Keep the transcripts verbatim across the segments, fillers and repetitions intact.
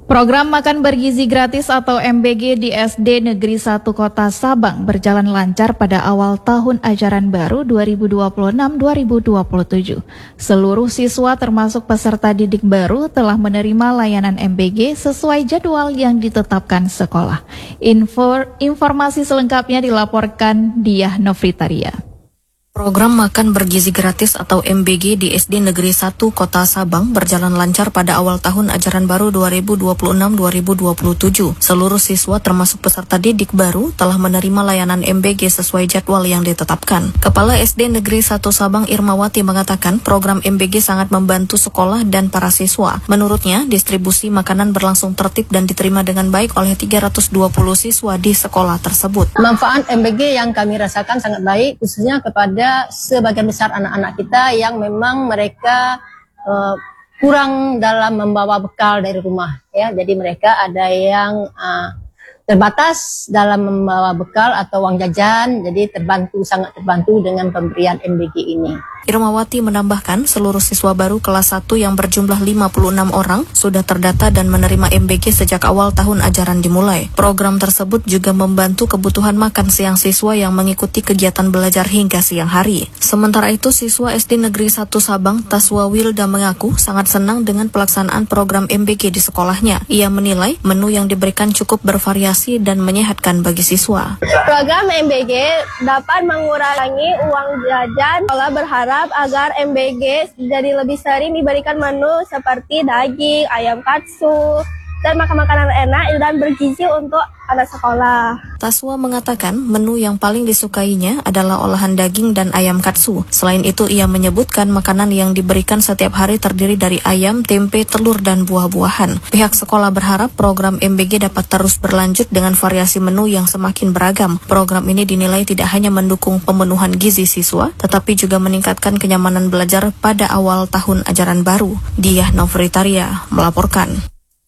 Program Makan Bergizi Gratis atau M B G di S D Negeri satu Kota Sabang berjalan lancar pada awal tahun ajaran baru dua ribu dua puluh enam dua ribu dua puluh tujuh. Seluruh siswa termasuk peserta didik baru telah menerima layanan M B G sesuai jadwal yang ditetapkan sekolah. Info, informasi selengkapnya dilaporkan Diah Novitaria. Program Makan Bergizi Gratis atau M B G di S D Negeri satu Kota Sabang berjalan lancar pada awal tahun ajaran baru dua ribu dua puluh enam dua ribu dua puluh tujuh. Seluruh siswa termasuk peserta didik baru telah menerima layanan M B G sesuai jadwal yang ditetapkan. Kepala S D Negeri satu Sabang Irmawati mengatakan program M B G sangat membantu sekolah dan para siswa. Menurutnya, distribusi makanan berlangsung tertib dan diterima dengan baik oleh tiga ratus dua puluh siswa di sekolah tersebut. Manfaat M B G yang kami rasakan sangat baik, khususnya kepada sebagian besar anak-anak kita yang memang mereka uh, kurang dalam membawa bekal dari rumah, ya. Jadi mereka ada yang uh, terbatas dalam membawa bekal atau uang jajan, jadi terbantu sangat terbantu dengan pemberian M B G ini. Irmawati menambahkan seluruh siswa baru kelas satu yang berjumlah lima puluh enam orang sudah terdata dan menerima M B G sejak awal tahun ajaran dimulai. Program tersebut juga membantu kebutuhan makan siang siswa yang mengikuti kegiatan belajar hingga siang hari. Sementara itu, siswa S D Negeri satu Sabang, Taswa Wilda mengaku sangat senang dengan pelaksanaan program M B G di sekolahnya. Ia menilai menu yang diberikan cukup bervariasi dan menyehatkan bagi siswa. Program M B G dapat mengurangi uang jajan. Sekolah berharap agar M B G jadi lebih sering diberikan menu seperti daging, ayam katsu, dan makan makanan enak dan bergizi untuk anak sekolah. Taswa mengatakan menu yang paling disukainya adalah olahan daging dan ayam katsu. Selain itu, ia menyebutkan makanan yang diberikan setiap hari terdiri dari ayam, tempe, telur, dan buah-buahan. Pihak sekolah berharap program M B G dapat terus berlanjut dengan variasi menu yang semakin beragam. Program ini dinilai tidak hanya mendukung pemenuhan gizi siswa, tetapi juga meningkatkan kenyamanan belajar pada awal tahun ajaran baru. Diah Novitaria melaporkan.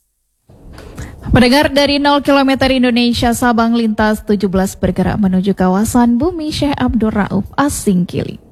Pendengar, dari nol kilometer Indonesia Sabang lintas tujuh belas bergerak menuju kawasan Bumi Syekh Abdul Rauf Asingkili.